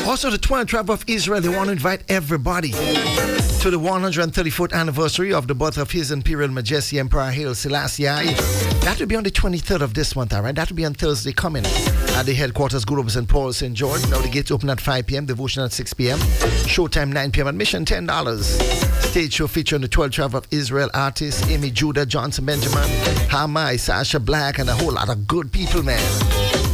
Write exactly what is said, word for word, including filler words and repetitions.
Also, the twelfth Tribe of Israel, they want to invite everybody to the one hundred thirty-fourth anniversary of the birth of His Imperial Majesty Emperor Haile Selassie. That will be on the twenty-third of this month, all right? That will be on Thursday coming at the headquarters, Good Hope Saint Paul, Saint George. Now the gates open at five p.m., devotion at six p.m., showtime nine p.m., admission ten dollars. Stage show featuring the twelfth Tribe of Israel artists, Amy Judah, Johnson Benjamin, Hamai, Sasha Black, and a whole lot of good people, man.